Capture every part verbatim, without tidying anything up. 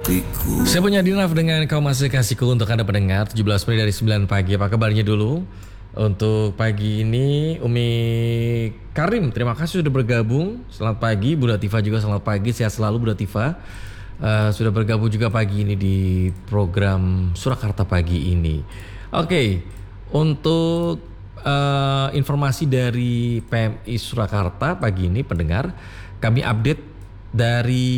Saya punya Dinaf dengan Kau Masih Kasihku untuk Anda pendengar tujuh belas Mei dari sembilan pagi. Apa kabarnya dulu? Untuk pagi ini Umi Karim, terima kasih sudah bergabung. Selamat pagi. Bu Latifah juga selamat pagi. Sehat selalu Bu Latifah. Uh, sudah bergabung juga pagi ini di program Surakarta pagi ini. Oke, okay. Untuk uh, informasi dari P M I Surakarta pagi ini pendengar, kami update dari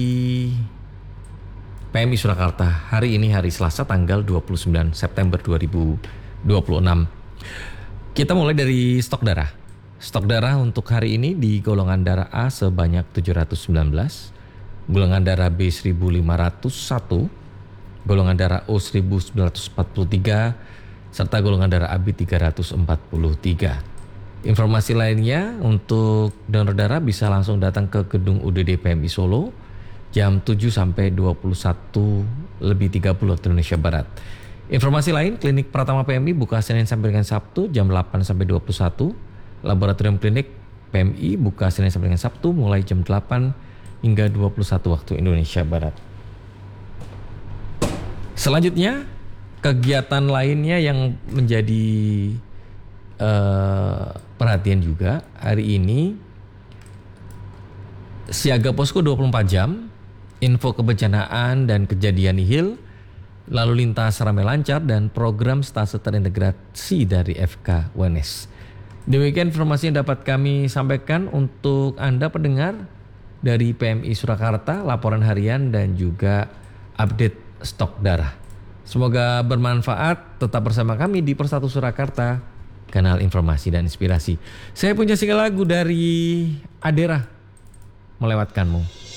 P M I Surakarta hari ini, hari Selasa tanggal dua puluh sembilan September dua ribu dua puluh enam. Kita mulai dari stok darah. Stok darah untuk hari ini di golongan darah A sebanyak tujuh ratus sembilan belas, golongan darah B seribu lima ratus satu, golongan darah O seribu sembilan ratus empat puluh tiga, serta golongan darah A B tiga ratus empat puluh tiga. Informasi lainnya untuk donor darah bisa langsung datang ke gedung U D D P M I Solo jam tujuh sampai dua puluh satu lebih tiga puluh waktu Indonesia Barat. Informasi lain, klinik Pratama P M I buka Senin sampai dengan Sabtu jam delapan sampai dua puluh satu. Laboratorium klinik P M I buka Senin sampai dengan Sabtu mulai jam delapan hingga dua puluh satu waktu Indonesia Barat. Selanjutnya, kegiatan lainnya yang menjadi uh, perhatian juga hari ini, siaga posko dua puluh empat jam, info kebencanaan dan kejadian nihil, lalu lintas ramai lancar, dan program stase terintegrasi dari F K U N S. Demikian informasi yang dapat kami sampaikan untuk Anda pendengar dari P M I Surakarta, laporan harian dan juga update stok darah. Semoga bermanfaat. Tetap bersama kami di Persatu Surakarta, kanal informasi dan inspirasi. Saya punya single lagu dari Adera, Melewatkanmu.